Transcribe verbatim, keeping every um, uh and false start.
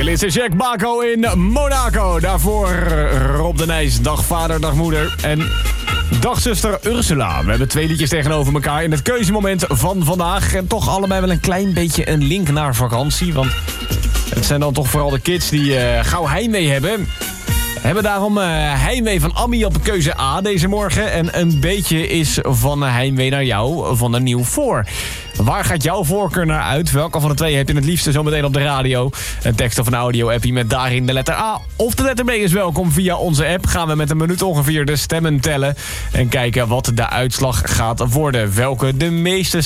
Dit is Jack Bako in Monaco. Daarvoor Rob de Nijs, dag vader, dag moeder. En dag zuster Ursula. We hebben twee liedjes tegenover elkaar in het keuzemoment van vandaag. En toch allebei wel een klein beetje een link naar vakantie. Want het zijn dan toch vooral de kids die uh, gauw heimwee hebben. We hebben daarom uh, heimwee van Ammi op keuze A deze morgen. En een beetje is van heimwee naar jou van een nieuw voor. Waar gaat jouw voorkeur naar uit? Welke van de twee heb je het liefste zometeen op de radio? Een tekst of een audio-appie met daarin de letter A of de letter B is welkom. Via onze app gaan we met een minuut ongeveer de stemmen tellen. En kijken wat de uitslag gaat worden. Welke de meeste